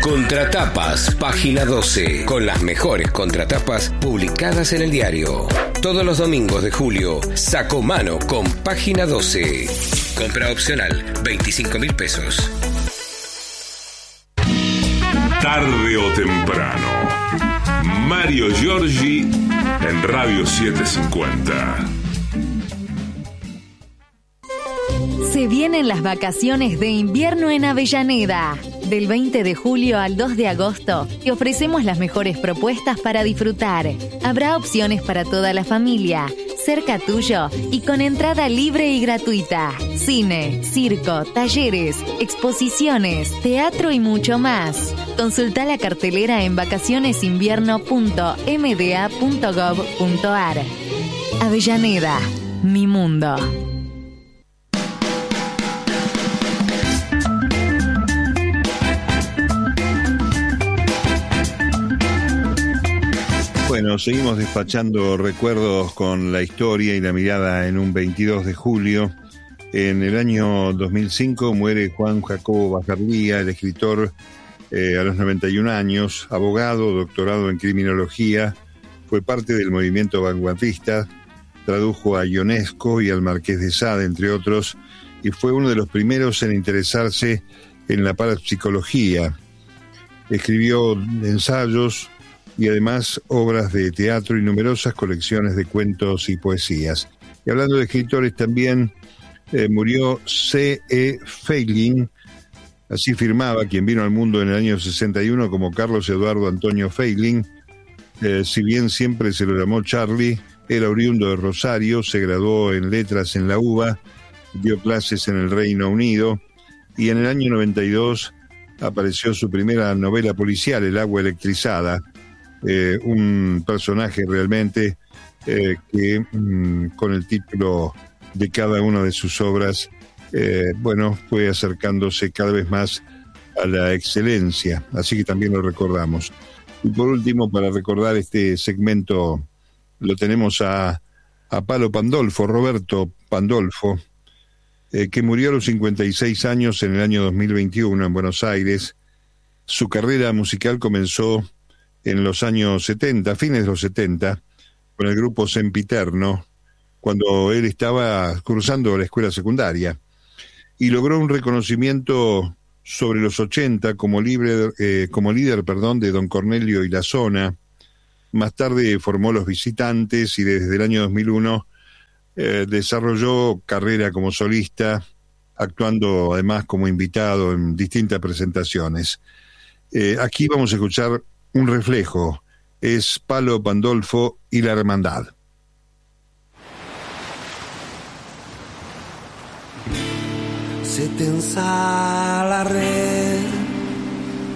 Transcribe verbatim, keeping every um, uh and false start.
Contratapas, página doce, con las mejores contratapas publicadas en el diario. Todos los domingos de julio, Sacomano con página doce. Compra opcional, veinticinco mil pesos. Tarde o temprano, Mario Giorgi en Radio setecientos cincuenta. Se vienen las vacaciones de invierno en Avellaneda. Del veinte de julio al dos de agosto te ofrecemos las mejores propuestas para disfrutar. Habrá opciones para toda la familia, cerca tuyo y con entrada libre y gratuita. Cine, circo, talleres, exposiciones, teatro y mucho más. Consulta la cartelera en vacacionesinvierno punto m d a punto gov punto a r. Avellaneda, mi mundo. Bueno, seguimos despachando recuerdos con la historia y la mirada en un veintidós de julio. En el año dos mil cinco muere Juan Jacobo Bajardía, el escritor, eh, a los noventa y un años, abogado, doctorado en criminología, fue parte del movimiento vanguardista, tradujo a Ionesco y al Marqués de Sade, entre otros, y fue uno de los primeros en interesarse en la parapsicología. Escribió ensayos y además obras de teatro y numerosas colecciones de cuentos y poesías. Y hablando de escritores también, eh, murió C E Feiglin, así firmaba quien vino al mundo en el año sesenta y uno como Carlos Eduardo Antonio Feiglin. Eh, si bien siempre se lo llamó Charlie, era oriundo de Rosario, se graduó en letras en la U B A, dio clases en el Reino Unido y en el año noventa y dos apareció su primera novela policial, El agua electrizada. Eh, un personaje realmente eh, que mm, con el título de cada una de sus obras, eh, bueno, fue acercándose cada vez más a la excelencia, así que también lo recordamos. Y por último, para recordar este segmento, lo tenemos a, a Palo Pandolfo, Roberto Pandolfo, eh, que murió a los cincuenta y seis años en el año dos mil veintiuno en Buenos Aires. Su carrera musical comenzó en los años setenta, fines de los setenta, con el grupo Sempiterno, cuando él estaba cursando la escuela secundaria, y logró un reconocimiento sobre los ochenta como, libre, eh, como líder perdón, de Don Cornelio y la Zona. Más tarde formó Los Visitantes y desde el año dos mil uno eh, desarrolló carrera como solista, actuando además como invitado en distintas presentaciones. Eh, aquí vamos a escuchar un reflejo, es Palo Pandolfo y la Hermandad. Se tensa la red